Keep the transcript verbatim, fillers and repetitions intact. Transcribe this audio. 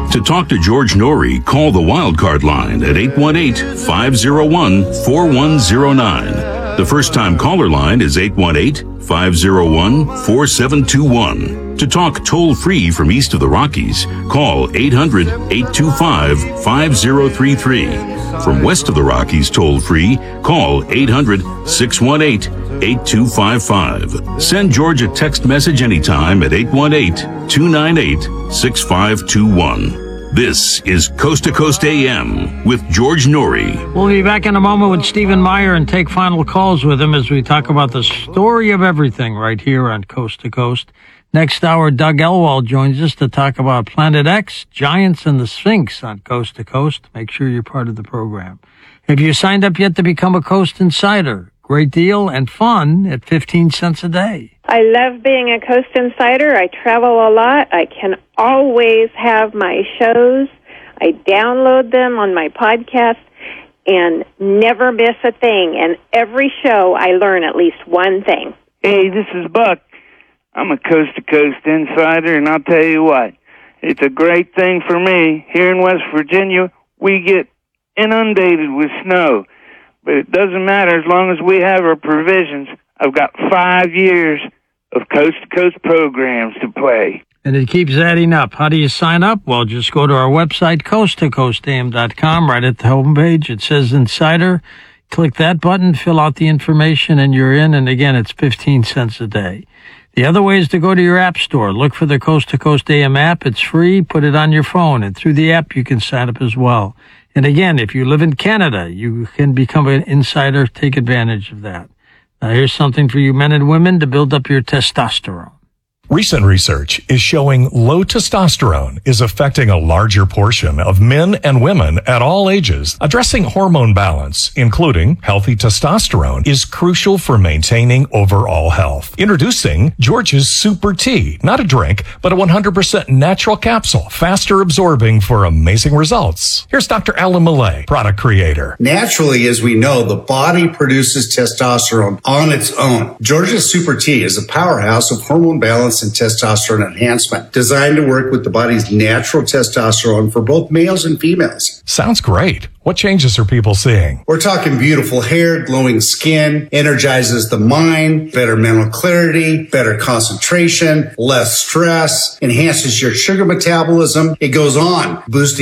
To talk to George Noory, call the Wildcard line at eight one eight, five oh one, four one oh nine. The first-time caller line is eight one eight, five oh one, four seven two one. To talk toll-free from east of the Rockies, call eight hundred, eight two five, five oh three three. From west of the Rockies toll-free, call eight hundred, six one eight, eight two five five. Send George a text message anytime at eight one eight, two nine eight, six five two one. This is Coast to Coast A M with George Noory. We'll be back in a moment with Stephen Meyer and take final calls with him as we talk about the story of everything right here on Coast to Coast. Next hour, Doug Elwald joins us to talk about Planet X, Giants, and the Sphinx on Coast to Coast. Make sure you're part of the program. Have you signed up yet to become a Coast Insider? Great deal and fun at fifteen cents a day. I love being a Coast Insider. I travel a lot. I can always have my shows. I download them on my podcast and never miss a thing. And every show I learn at least one thing. Hey, this is Buck. I'm a Coast to Coast Insider, and I'll tell you what, it's a great thing for me. Here in West Virginia, we get inundated with snow. But it doesn't matter as long as we have our provisions. I've got five years of coast-to-coast programs to play. And it keeps adding up. How do you sign up? Well, just go to our website, coast to coast a m dot com. Right at the homepage, it says Insider. Click that button, fill out the information, and you're in. And again, it's fifteen cents a day. The other way is to go to your app store. Look for the Coast to Coast A M app. It's free. Put it on your phone. And through the app, you can sign up as well. And again, if you live in Canada, you can become an insider. Take advantage of that. Now, here's something for you men and women to build up your testosterone. Recent research is showing low testosterone is affecting a larger portion of men and women at all ages. Addressing hormone balance, including healthy testosterone, is crucial for maintaining overall health. Introducing George's Super Tea, not a drink, but a one hundred percent natural capsule, faster absorbing for amazing results. Here's Doctor Alan Millay, product creator. Naturally, as we know, the body produces testosterone on its own. George's Super Tea is a powerhouse of hormone balance and testosterone enhancement, designed to work with the body's natural testosterone for both males and females. Sounds great. What changes are people seeing? We're talking beautiful hair, glowing skin, energizes the mind, better mental clarity, better concentration, less stress, enhances your sugar metabolism. It goes on, boosting